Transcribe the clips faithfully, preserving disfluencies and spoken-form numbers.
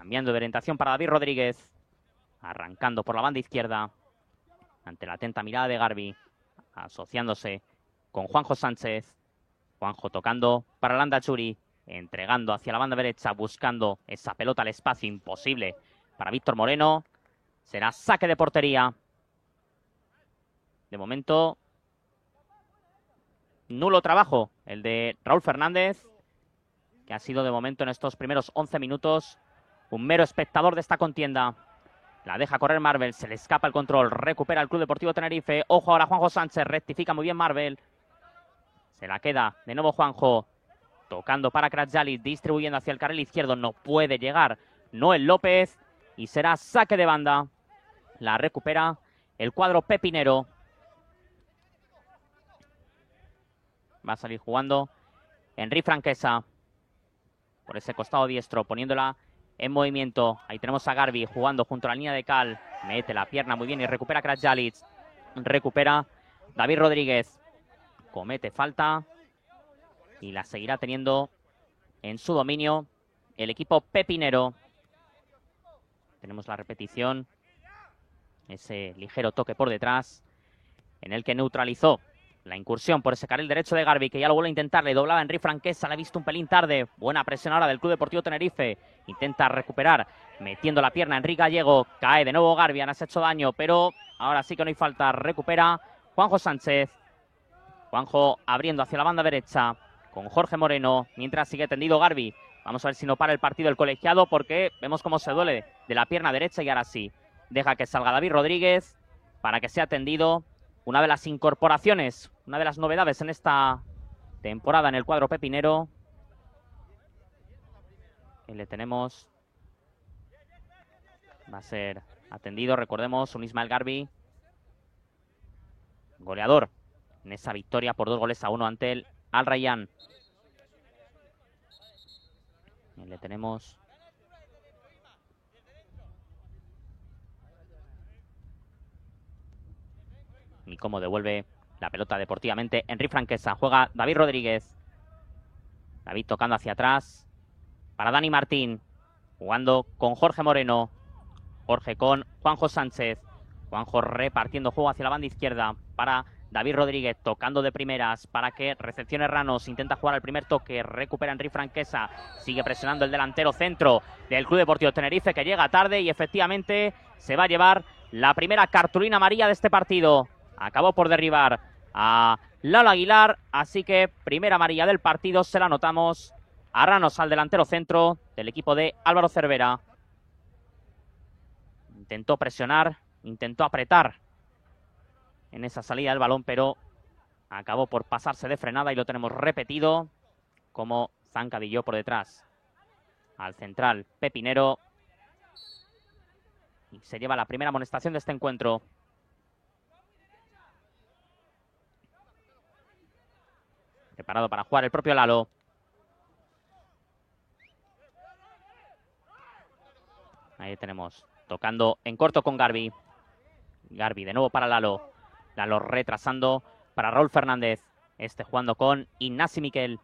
Cambiando de orientación para David Rodríguez. Arrancando por la banda izquierda. Ante la atenta mirada de Garbi. Asociándose con Juanjo Sánchez. Juanjo tocando para Landachuri. Entregando hacia la banda derecha. Buscando esa pelota al espacio. Imposible para Víctor Moreno. Será saque de portería. De momento, nulo trabajo el de Raúl Fernández, que ha sido de momento en estos primeros once minutos un mero espectador de esta contienda. La deja correr Marvel, se le escapa el control, recupera el Club Deportivo Tenerife. Ojo ahora Juanjo Sánchez, rectifica muy bien Marvel. Se la queda de nuevo Juanjo, tocando para Kratjali, distribuyendo hacia el carril izquierdo. No puede llegar Noel López y será saque de banda. La recupera el cuadro pepinero. Va a salir jugando Henry Franquesa por ese costado diestro, poniéndola en movimiento. Ahí tenemos a Garbi jugando junto a la línea de cal. Mete la pierna muy bien y recupera Kratjalic. Recupera David Rodríguez. Comete falta y la seguirá teniendo en su dominio el equipo pepinero. Tenemos la repetición. Ese ligero toque por detrás en el que neutralizó la incursión por ese carril derecho de Garbi, que ya lo vuelve a intentar. Le doblaba Henry Franquesa, la ha visto un pelín tarde. Buena presión ahora del Club Deportivo Tenerife. Intenta recuperar, metiendo la pierna Henry Gallego. Cae de nuevo Garbi, han hecho daño, pero ahora sí que no hay falta. Recupera Juanjo Sánchez. Juanjo abriendo hacia la banda derecha con Jorge Moreno, mientras sigue tendido Garbi. Vamos a ver si no para el partido el colegiado, porque vemos cómo se duele de la pierna derecha y ahora sí. Deja que salga David Rodríguez para que sea atendido. Una de las incorporaciones, una de las novedades en esta temporada en el cuadro pepinero. Y le tenemos. Va a ser atendido, recordemos, un Ismael Garbi, goleador en esa victoria por dos goles a uno ante el Al Rayyan. Y le tenemos. Y cómo devuelve la pelota deportivamente Henry Franquesa. Juega David Rodríguez. David tocando hacia atrás para Dani Martín. Jugando con Jorge Moreno. Jorge con Juanjo Sánchez. Juanjo repartiendo juego hacia la banda izquierda para David Rodríguez. Tocando de primeras para que recepcione Ranos. Intenta jugar al primer toque. Recupera Henry Franquesa. Sigue presionando el delantero centro del Club Deportivo Tenerife, que llega tarde y efectivamente se va a llevar la primera cartulina amarilla de este partido. Acabó por derribar a Lalo Aguilar, así que primera amarilla del partido se la anotamos a Ranos, al delantero centro del equipo de Álvaro Cervera. Intentó presionar, intentó apretar en esa salida del balón, pero acabó por pasarse de frenada y lo tenemos repetido como zancadillo por detrás al central pepinero. Y se lleva la primera amonestación de este encuentro. Preparado para jugar el propio Lalo. Ahí tenemos, tocando en corto con Garbi. Garbi de nuevo para Lalo. Lalo retrasando para Raúl Fernández. Este jugando con Ignasi Miquel.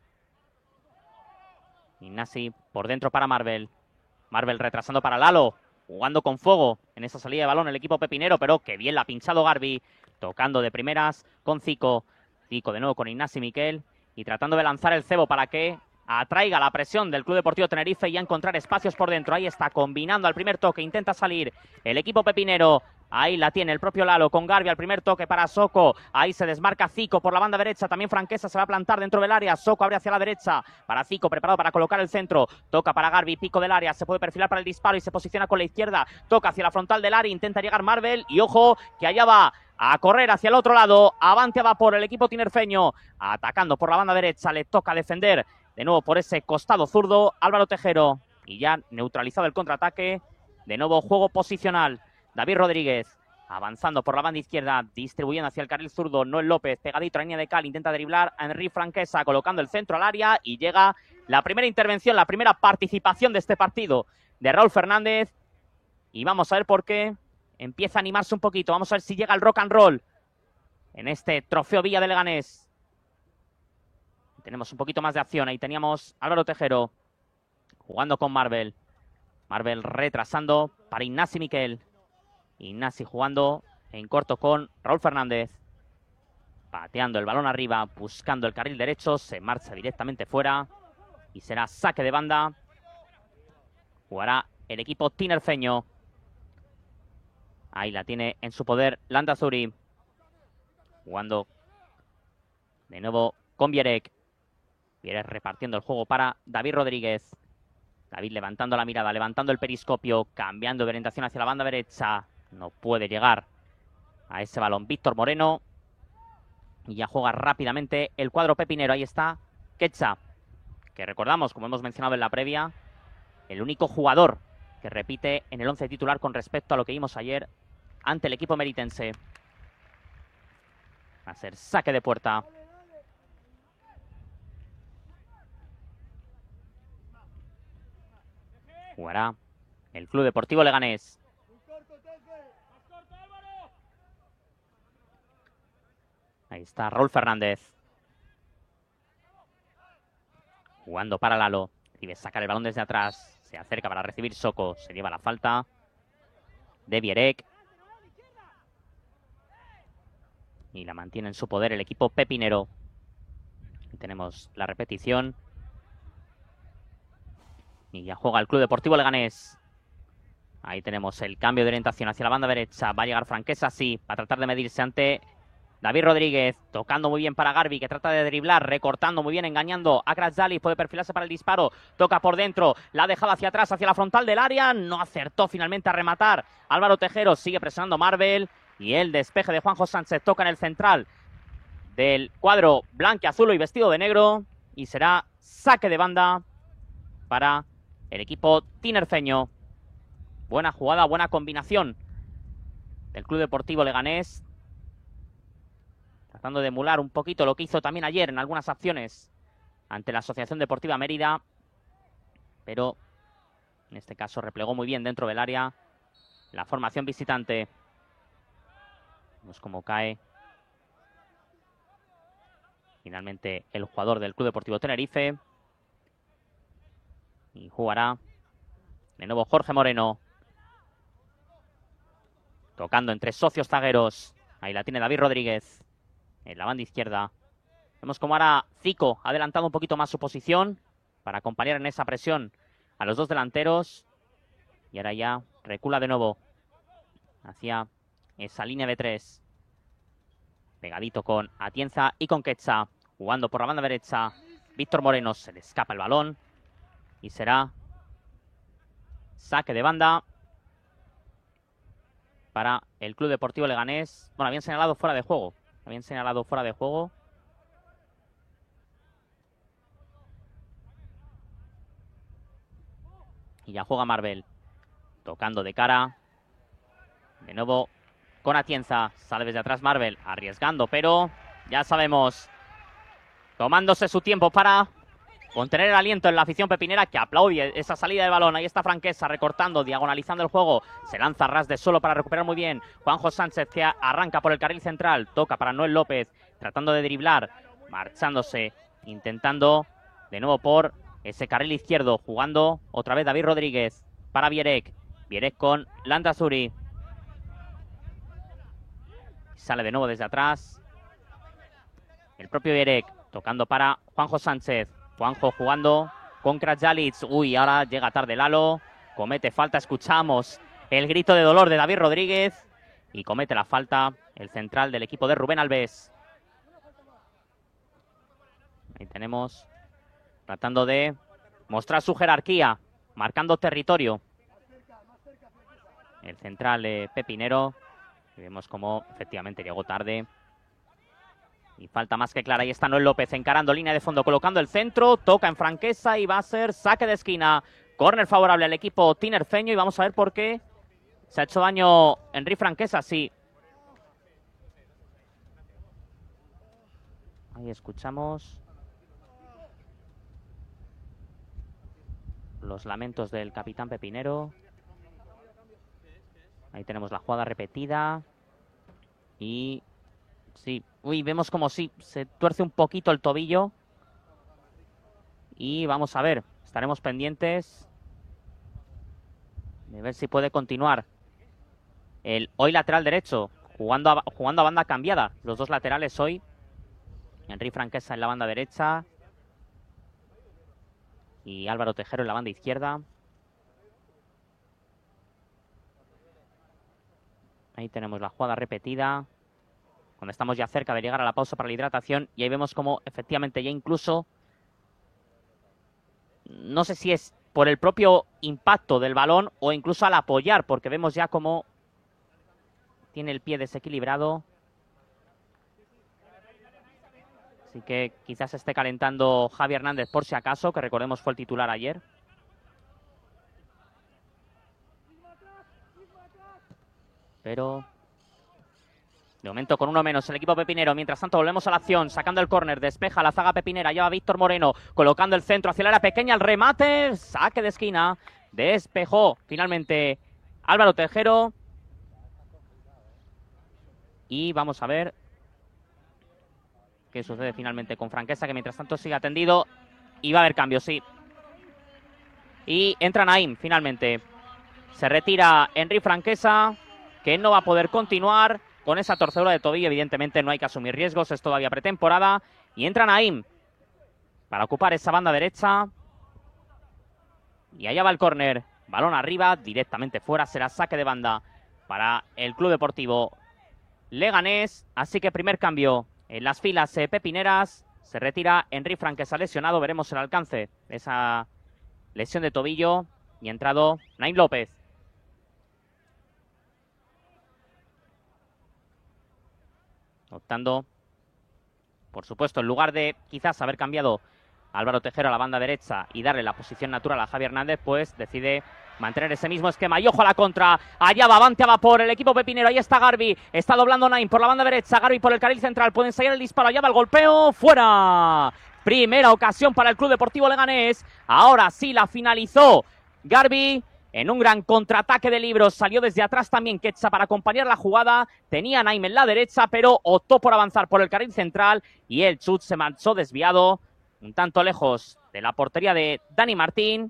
Ignasi por dentro para Marvel. Marvel retrasando para Lalo. Jugando con fuego en esa salida de balón el equipo pepinero, pero que bien la ha pinchado Garbi. Tocando de primeras con Zico. Zico de nuevo con Ignasi Miquel y tratando de lanzar el cebo para que atraiga la presión del Club Deportivo Tenerife y a encontrar espacios por dentro. Ahí está combinando al primer toque, intenta salir el equipo pepinero. Ahí la tiene el propio Lalo con Garbi al primer toque para Soko. Ahí se desmarca Zico por la banda derecha. También Franquesa se va a plantar dentro del área. Soko abre hacia la derecha para Zico, preparado para colocar el centro. Toca para Garbi, pico del área. Se puede perfilar para el disparo y se posiciona con la izquierda. Toca hacia la frontal del área. Intenta llegar Marvel y ojo que allá va a correr hacia el otro lado. Avante a vapor el equipo tinerfeño. Atacando por la banda derecha. Le toca defender de nuevo por ese costado zurdo Álvaro Tejero. Y ya neutralizado el contraataque. De nuevo juego posicional. David Rodríguez avanzando por la banda izquierda, distribuyendo hacia el carril zurdo. Noel López, pegadito a la línea de cal, intenta driblar a Henry Franquesa, colocando el centro al área y llega la primera intervención, la primera participación de este partido de Raúl Fernández. Y vamos a ver por qué empieza a animarse un poquito. Vamos a ver si llega el rock and roll en este trofeo Villa de Leganés. Tenemos un poquito más de acción. Ahí teníamos Álvaro Tejero jugando con Marvel. Marvel retrasando para Ignasi Miquel. Ignasi jugando en corto con Raúl Fernández. Pateando el balón arriba, buscando el carril derecho, se marcha directamente fuera y será saque de banda. Jugará el equipo tinerfeño. Ahí la tiene en su poder Landazuri. Jugando de nuevo con Vierek. Vierek repartiendo el juego para David Rodríguez. David levantando la mirada, levantando el periscopio, cambiando de orientación hacia la banda derecha. No puede llegar a ese balón Víctor Moreno. Y ya juega rápidamente el cuadro pepinero. Ahí está Quetzá, que recordamos, como hemos mencionado en la previa, el único jugador que repite en el once titular con respecto a lo que vimos ayer ante el equipo meritense. Va a ser saque de puerta. Jugará el Club Deportivo Leganés. Ahí está Raúl Fernández. Jugando para Lalo. Debe sacar el balón desde atrás. Se acerca para recibir Soko. Se lleva la falta de Vierek. Y la mantiene en su poder el equipo pepinero. Y tenemos la repetición. Y ya juega el Club Deportivo Leganés. Ahí tenemos el cambio de orientación hacia la banda derecha. Va a llegar Franquesa, sí. Va a tratar de medirse ante David Rodríguez. Tocando muy bien para Garbi, que trata de driblar. Recortando muy bien, engañando a Krasdali. Puede perfilarse para el disparo. Toca por dentro. La ha dejado hacia atrás, hacia la frontal del área. No acertó finalmente a rematar. Álvaro Tejero sigue presionando Marvel. Y el despeje de Juanjo Sánchez toca en el central del cuadro blanquiazulo y vestido de negro. Y será saque de banda para el equipo tinerfeño. Buena jugada, buena combinación del Club Deportivo Leganés. Tratando de emular un poquito lo que hizo también ayer en algunas acciones ante la Asociación Deportiva Mérida. Pero en este caso replegó muy bien dentro del área la formación visitante. Vemos cómo cae finalmente el jugador del Club Deportivo Tenerife. Y jugará de nuevo Jorge Moreno. Tocando entre socios zagueros. Ahí la tiene David Rodríguez en la banda izquierda. Vemos cómo ahora Zico ha adelantado un poquito más su posición para acompañar en esa presión a los dos delanteros. Y ahora ya recula de nuevo hacia esa línea de tres. Pegadito con Atienza y con Quetzá. Jugando por la banda derecha. Víctor Moreno, se le escapa el balón. Y será saque de banda para el Club Deportivo Leganés. Bueno, habían señalado fuera de juego. Habían señalado fuera de juego. Y ya juega Marvel. Tocando de cara. De nuevo con Atienza. Sale desde atrás Marvel. Arriesgando, pero ya sabemos. Tomándose su tiempo para contener el aliento en la afición pepinera, que aplaude esa salida de balón. Ahí está Franquesa recortando, diagonalizando el juego. Se lanza a ras de solo para recuperar muy bien Juanjo Sánchez, que arranca por el carril central. Toca para Noel López, tratando de driblar, marchándose, intentando de nuevo por ese carril izquierdo. Jugando otra vez David Rodríguez para Vierek. Vierek con Landazuri. Sale de nuevo desde atrás el propio Vierek, tocando para Juanjo Sánchez. Juanjo jugando con Krasdalic. Uy, ahora llega tarde Lalo. Comete falta. Escuchamos el grito de dolor de David Rodríguez. Y comete la falta el central del equipo de Rubén Alves. Ahí tenemos. Tratando de mostrar su jerarquía. Marcando territorio. El central eh, pepinero. Y vemos cómo efectivamente llegó tarde. Y falta más que clara. Ahí está Noel López encarando línea de fondo, colocando el centro. Toca en Franquesa y va a ser saque de esquina. Córner favorable al equipo tinerfeño. Y vamos a ver por qué se ha hecho daño Henry Franquesa. Sí. Ahí escuchamos los lamentos del capitán pepinero. Ahí tenemos la jugada repetida. Y sí, uy, vemos como sí, se tuerce un poquito el tobillo. Y vamos a ver, estaremos pendientes de ver si puede continuar el hoy lateral derecho, jugando a, jugando a banda cambiada. Los dos laterales hoy. Henry Franquesa en la banda derecha y Álvaro Tejero en la banda izquierda. Ahí tenemos la jugada repetida, cuando estamos ya cerca de llegar a la pausa para la hidratación, y ahí vemos como efectivamente ya incluso, no sé si es por el propio impacto del balón o incluso al apoyar, porque vemos ya como tiene el pie desequilibrado. Así que quizás esté calentando Javi Hernández por si acaso, que recordemos fue el titular ayer. Pero de momento con uno menos el equipo pepinero. Mientras tanto volvemos a la acción, sacando el córner, despeja la zaga pepinera, lleva Víctor Moreno, colocando el centro hacia el área pequeña, el remate, saque de esquina, despejó finalmente Álvaro Tejero. Y vamos a ver qué sucede finalmente con Franquesa, que mientras tanto sigue atendido. Y va a haber cambios, sí. Y entra Naim finalmente. Se retira Henry Franquesa, que no va a poder continuar con esa torcedura de tobillo. Evidentemente no hay que asumir riesgos, es todavía pretemporada. Y entra Naim para ocupar esa banda derecha. Y allá va el córner. Balón arriba, directamente fuera. Será saque de banda para el Club Deportivo Leganés. Así que primer cambio en las filas eh, pepineras. Se retira Henry Franquesa lesionado. Veremos el alcance de esa lesión de tobillo. Y ha entrado Naim López. Optando, por supuesto, en lugar de quizás haber cambiado a Álvaro Tejero a la banda derecha y darle la posición natural a Javi Hernández, pues decide mantener ese mismo esquema. Y ojo a la contra. Allá va, avante a vapor el equipo pepinero. Ahí está Garbi. Está doblando Naim por la banda derecha. Garbi por el carril central. Puede ensayar el disparo. Allá va el golpeo. ¡Fuera! Primera ocasión para el Club Deportivo Leganés. Ahora sí la finalizó Garbi. En un gran contraataque de Libros, salió desde atrás también Quetza para acompañar la jugada. Tenía a Naim en la derecha, pero optó por avanzar por el carril central y el chut se marchó desviado, un tanto lejos de la portería de Dani Martín.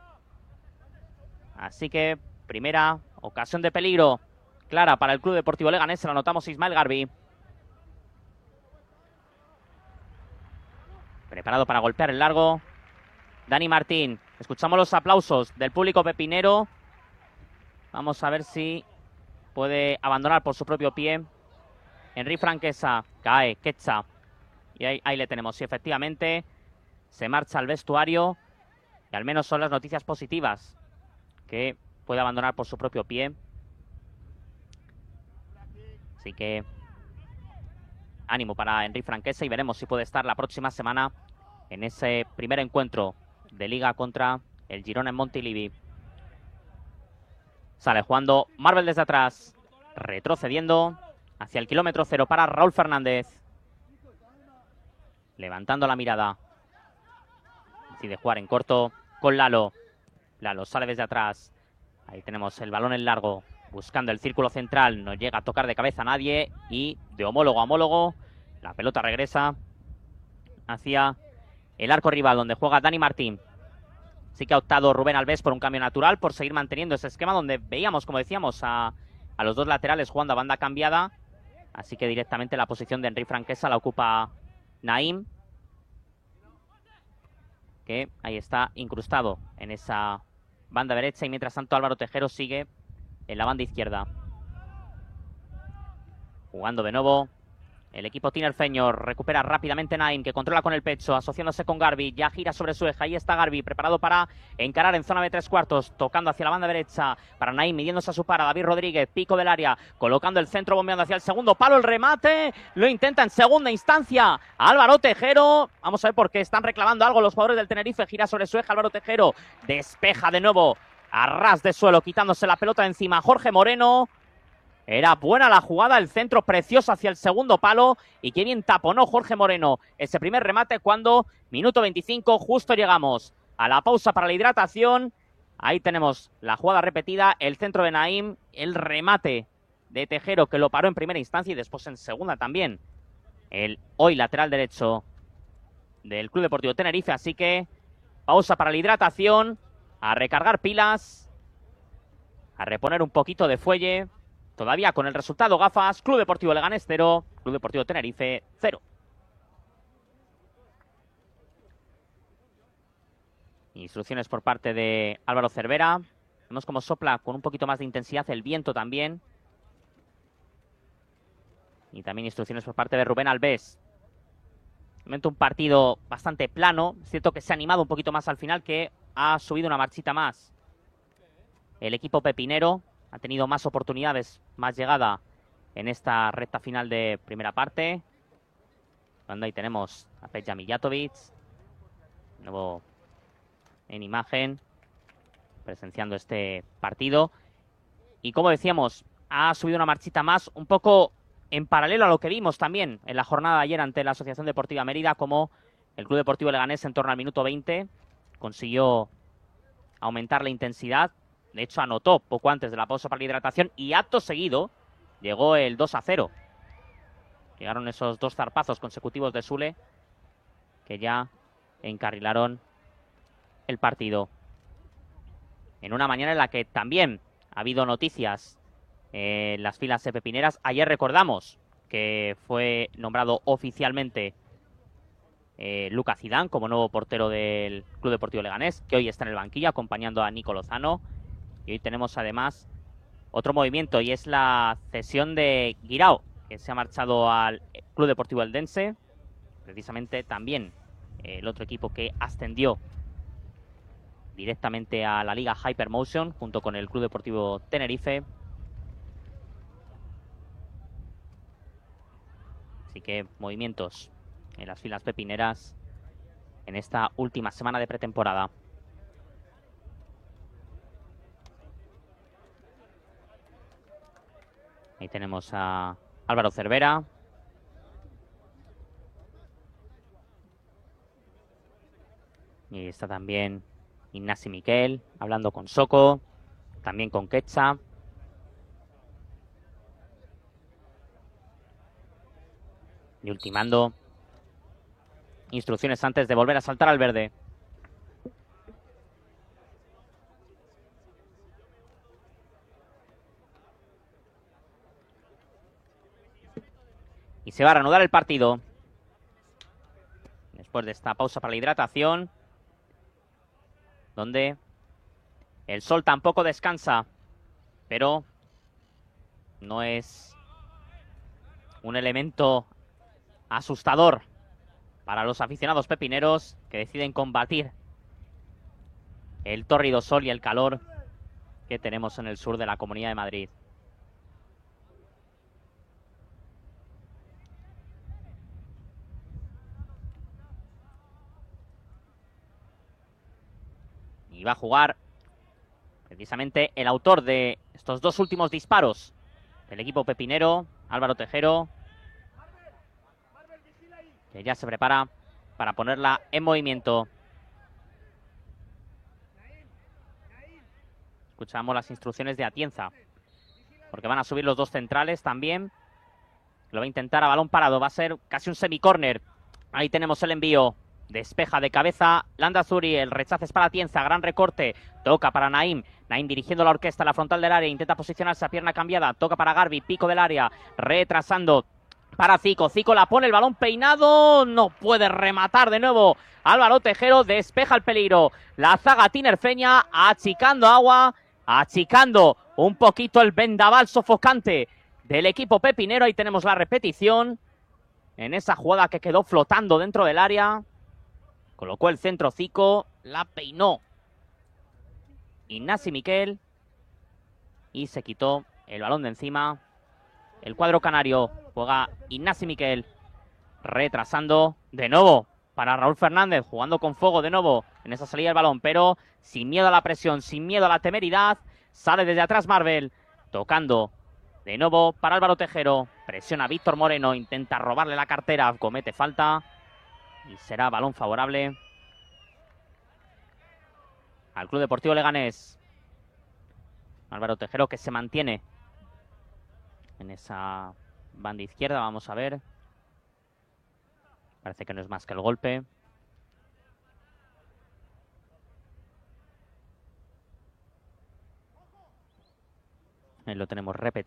Así que primera ocasión de peligro clara para el Club Deportivo Leganés. Se la anotamos Ismael Garbi. Preparado para golpear el largo Dani Martín. Escuchamos los aplausos del público pepinero. Vamos a ver si puede abandonar por su propio pie. Henry Franquesa, cae, Quetza. Y ahí, ahí le tenemos. Sí, efectivamente, se marcha al vestuario. Y al menos son las noticias positivas. Que puede abandonar por su propio pie. Así que ánimo para Henry Franquesa y veremos si puede estar la próxima semana en ese primer encuentro de Liga contra el Girona en Montilivi. Sale jugando Marvel desde atrás, retrocediendo hacia el kilómetro cero para Raúl Fernández. Levantando la mirada. Decide jugar en corto con Lalo. Lalo sale desde atrás. Ahí tenemos el balón en largo, buscando el círculo central. No llega a tocar de cabeza a nadie. Y de homólogo a homólogo, la pelota regresa hacia el arco rival, donde juega Dani Martín. Sí que ha optado Rubén Alves por un cambio natural, por seguir manteniendo ese esquema donde veíamos, como decíamos, a, a los dos laterales jugando a banda cambiada. Así que directamente la posición de Henry Franquesa la ocupa Naim, que ahí está incrustado en esa banda derecha. Y mientras tanto Álvaro Tejero sigue en la banda izquierda. Jugando de nuevo el equipo tinerfeño. Recupera rápidamente Naim, que controla con el pecho, asociándose con Garbi. Ya gira sobre su eje. Ahí está Garbi, preparado para encarar en zona de tres cuartos. Tocando hacia la banda derecha para Naim, midiéndose a su para. David Rodríguez, pico del área. Colocando el centro, bombeando hacia el segundo palo. El remate lo intenta en segunda instancia Álvaro Tejero. Vamos a ver por qué están reclamando algo los jugadores del Tenerife. Gira sobre su eje Álvaro Tejero. Despeja de nuevo a ras de suelo, quitándose la pelota de encima Jorge Moreno. Era buena la jugada, el centro precioso hacia el segundo palo. Y qué bien taponó Jorge Moreno ese primer remate cuando, minuto veinticinco, justo llegamos a la pausa para la hidratación. Ahí tenemos la jugada repetida, el centro de Naim, el remate de Tejero, que lo paró en primera instancia y después en segunda también. El hoy lateral derecho del Club Deportivo Tenerife. Así que pausa para la hidratación, a recargar pilas. a reponer un poquito de fuelle. Todavía con el resultado gafas. Club Deportivo Leganés cero, Club Deportivo Tenerife cero. Instrucciones por parte de Álvaro Cervera. Vemos como sopla con un poquito más de intensidad el viento también. Y también instrucciones por parte de Rubén Alves. Un partido bastante plano. Es cierto que se ha animado un poquito más al final, que ha subido una marchita más. El equipo pepinero ha tenido más oportunidades, más llegada en esta recta final de primera parte. Cuando ahí tenemos a Peja Mijatovic. Nuevo en imagen, presenciando este partido. Y como decíamos, ha subido una marchita más, un poco en paralelo a lo que vimos también en la jornada de ayer ante la Asociación Deportiva Mérida, como el Club Deportivo Leganés en torno al minuto veinte consiguió aumentar la intensidad. De hecho, anotó poco antes de la pausa para la hidratación y acto seguido llegó el dos a cero. Llegaron esos dos zarpazos consecutivos de Sule que ya encarrilaron el partido. En una mañana en la que también ha habido noticias en las filas de pepineras. Ayer recordamos que fue nombrado oficialmente eh, Lucas Zidane como nuevo portero del Club Deportivo Leganés, que hoy está en el banquillo acompañando a Nico Lozano. Y hoy tenemos además otro movimiento, y es la cesión de Guirao, que se ha marchado al Club Deportivo Eldense, precisamente también eh, el otro equipo que ascendió directamente a la Liga Hypermotion junto con el Club Deportivo Tenerife. Así que movimientos en las filas pepineras en esta última semana de pretemporada. Ahí tenemos a Álvaro Cervera. Y está también Ignasi Miquel hablando con Soko, también con Quecha. Y ultimando instrucciones antes de volver a saltar al verde. Y se va a reanudar el partido. Después de esta pausa para la hidratación, donde el sol tampoco descansa, pero no es un elemento asustador para los aficionados pepineros que deciden combatir el tórrido sol y el calor que tenemos en el sur de la Comunidad de Madrid. Y va a jugar precisamente el autor de estos dos últimos disparos del equipo pepinero, Álvaro Tejero, que ya se prepara para ponerla en movimiento. Escuchamos las instrucciones de Atienza, porque van a subir los dos centrales también. Lo va a intentar a balón parado, va a ser casi un semicórner. Ahí tenemos el envío. Despeja de cabeza Landazuri, el rechazo es para Atienza, gran recorte, toca para Naim, Naim dirigiendo la orquesta a la frontal del área, intenta posicionarse a pierna cambiada, toca para Garbi, pico del área, retrasando para Zico, Zico la pone, el balón peinado, no puede rematar de nuevo Álvaro Tejero, despeja el peligro, la zaga tinerfeña, achicando agua, achicando un poquito el vendaval sofocante del equipo pepinero. Ahí tenemos la repetición en esa jugada que quedó flotando dentro del área. Colocó el centro Zico, la peinó Ignasi Miquel y se quitó el balón de encima. El cuadro canario juega Ignasi Miquel, retrasando de nuevo para Raúl Fernández, jugando con fuego de nuevo en esa salida del balón, pero sin miedo a la presión, sin miedo a la temeridad. Sale desde atrás Marvel, tocando de nuevo para Álvaro Tejero. Presiona a Víctor Moreno, intenta robarle la cartera, comete falta. Y será balón favorable al Club Deportivo Leganés. Álvaro Tejero que se mantiene en esa banda izquierda. Vamos a ver. Parece que no es más que el golpe. Ahí lo tenemos repetido.